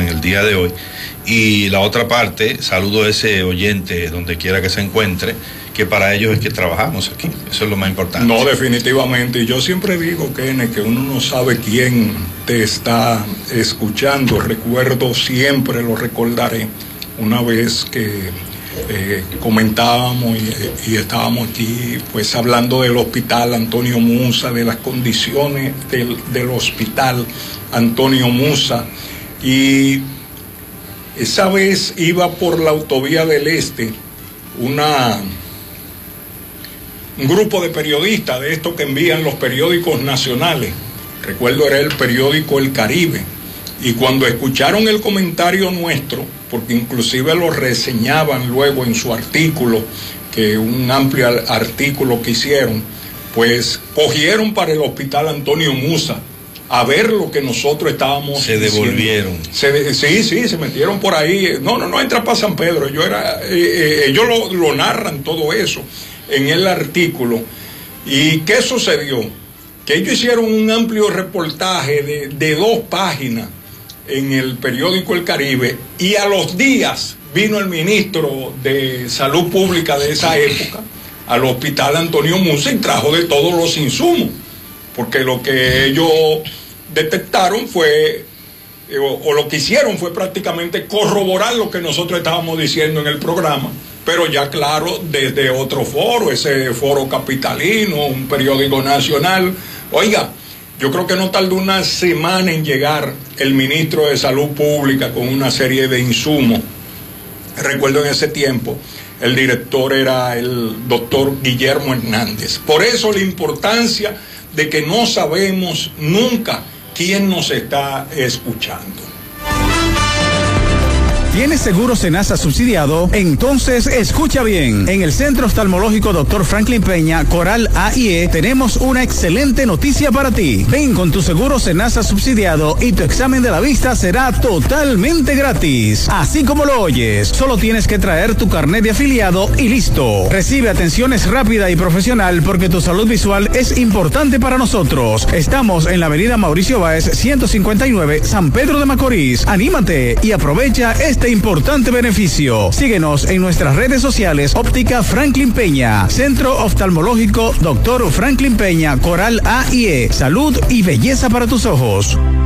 en el día de hoy. Y la otra parte, saludo a ese oyente donde quiera que se encuentre, que para ellos es que trabajamos aquí. Eso es lo más importante. No, definitivamente. Y yo siempre digo, Kenneth, que uno no sabe quién te está escuchando. Recuerdo siempre, lo recordaré, una vez que comentábamos y estábamos aquí pues hablando del hospital Antonio Musa, de las condiciones del hospital Antonio Musa, y esa vez iba por la autovía del Este un grupo de periodistas de estos que envían los periódicos nacionales. Recuerdo era el periódico El Caribe, y cuando escucharon el comentario nuestro, porque inclusive lo reseñaban luego en su artículo, que un amplio artículo que hicieron, pues cogieron para el hospital Antonio Musa a ver lo que nosotros estábamos se devolvieron. Sí, se metieron por ahí. No, entra para San Pedro. Ellos lo narran todo eso en el artículo. ¿Y qué sucedió? Que ellos hicieron un amplio reportaje de 2 páginas en el periódico El Caribe, y a los días vino el ministro de Salud Pública de esa época al hospital Antonio Musa y trajo de todos los insumos, porque lo que ellos detectaron fue, o lo que hicieron fue prácticamente corroborar lo que nosotros estábamos diciendo en el programa, pero ya claro, desde otro foro, ese foro capitalino, un periódico nacional. Oiga, yo creo que no tardó una semana en llegar el ministro de Salud Pública con una serie de insumos. Recuerdo en ese tiempo, el director era el doctor Guillermo Hernández. Por eso la importancia de que no sabemos nunca quién nos está escuchando. ¿Tienes seguro Senasa subsidiado? Entonces escucha bien. En el Centro Oftalmológico Dr. Franklin Peña, Coral A&E, tenemos una excelente noticia para ti. Ven con tu seguro Senasa subsidiado y tu examen de la vista será totalmente gratis. Así como lo oyes, solo tienes que traer tu carnet de afiliado y listo. Recibe atenciones rápida y profesional porque tu salud visual es importante para nosotros. Estamos en la avenida Mauricio Báez, 159, San Pedro de Macorís. Anímate y aprovecha este importante beneficio. Síguenos en nuestras redes sociales. Óptica Franklin Peña, Centro Oftalmológico Dr. Franklin Peña, Coral A&E, salud y belleza para tus ojos.